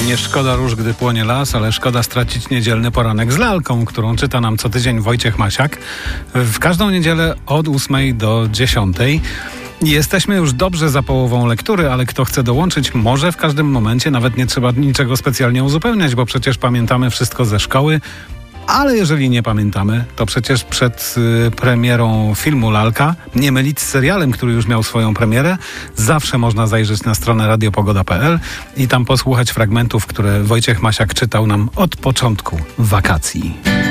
Nie szkoda róż, gdy płonie las, ale szkoda stracić niedzielny poranek z lalką, którą czyta nam co tydzień Wojciech Masiak. W każdą niedzielę od 8 do 10. Jesteśmy już dobrze za połową lektury, ale kto chce dołączyć, może w każdym momencie, nawet nie trzeba niczego specjalnie uzupełniać, bo przecież pamiętamy wszystko ze szkoły. Ale jeżeli nie pamiętamy, to przecież przed premierą filmu Lalka, nie mylić z serialem, który już miał swoją premierę, zawsze można zajrzeć na stronę radiopogoda.pl i tam posłuchać fragmentów, które Wojciech Masiak czytał nam od początku wakacji.